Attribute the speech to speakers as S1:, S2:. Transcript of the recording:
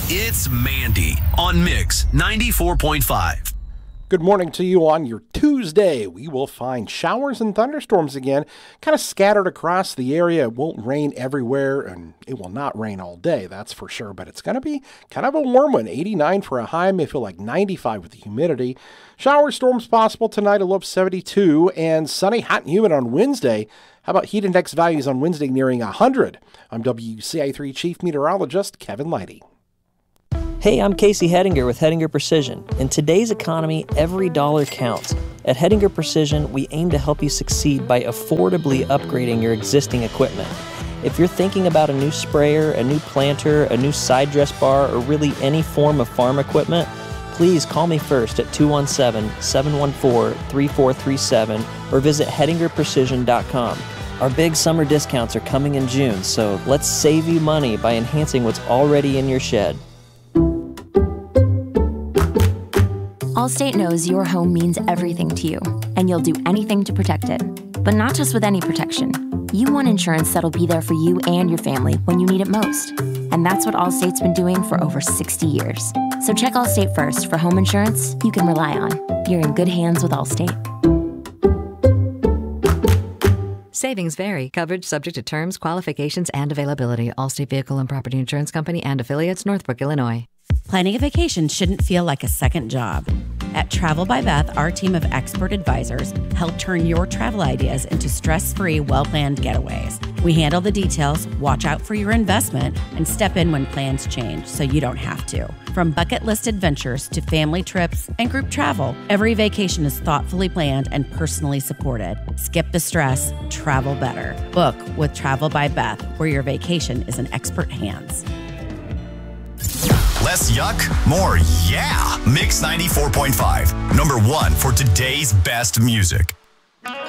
S1: It's Mandy on Mix 94.5.
S2: Good morning to you on your Tuesday. We will find showers and thunderstorms again, kind of scattered across the area. It won't rain everywhere, and it will not rain all day, that's for sure. But it's going to be kind of a warm one. 89 for a high, may feel like 95 with the humidity. Shower storms possible tonight, a low of 72, and sunny, hot and humid on Wednesday. How about heat index values on Wednesday nearing 100? I'm WCI3 Chief Meteorologist Kevin Leidy.
S3: Hey, I'm Casey Hettinger with Hettinger Precision. In today's economy, every dollar counts. At Hettinger Precision, we aim to help you succeed by affordably upgrading your existing equipment. If you're thinking about a new sprayer, a new planter, a new side dress bar, or really any form of farm equipment, please call me first at 217-714-3437 or visit HettingerPrecision.com. Our big summer discounts are coming in June, so let's save you money by enhancing what's already in your shed.
S4: Allstate knows your home means everything to you, and you'll do anything to protect it. But not just with any protection. You want insurance that'll be there for you and your family when you need it most. And that's what Allstate's been doing for over 60 years. So check Allstate first for home insurance you can rely on. You're in good hands with Allstate.
S5: Savings vary. Coverage subject to terms, qualifications, and availability. Allstate Vehicle and Property Insurance Company and affiliates, Northbrook, Illinois.
S6: Planning a vacation shouldn't feel like a second job. At Travel by Beth, our team of expert advisors help turn your travel ideas into stress-free, well-planned getaways. We handle the details, watch out for your investment, and step in when plans change so you don't have to. From bucket list adventures to family trips and group travel, every vacation is thoughtfully planned and personally supported. Skip the stress, travel better. Book with Travel by Beth, where your vacation is in expert hands.
S1: Less yuck, more yeah. Mix 94.5. Number one for today's best music.